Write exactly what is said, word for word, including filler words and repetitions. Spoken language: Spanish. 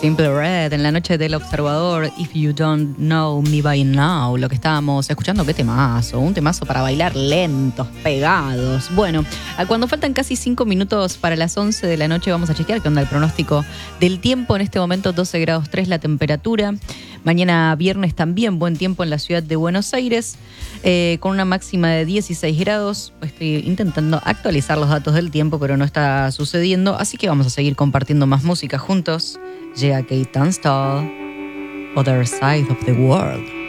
Simple Red en la noche del observador. If You Don't Know Me By Now. Lo que estábamos escuchando, qué temazo. Un temazo para bailar lentos, pegados. Bueno, cuando faltan casi cinco minutos para las once de la noche, vamos a chequear qué onda el pronóstico del tiempo. En este momento doce grados tres la temperatura. Mañana viernes también buen tiempo en la ciudad de Buenos Aires, eh, con una máxima de dieciséis grados. Estoy intentando actualizar los datos del tiempo, pero no está sucediendo. Así que vamos a seguir compartiendo más música juntos. Llega Kate Tunstall, Other Side of the World.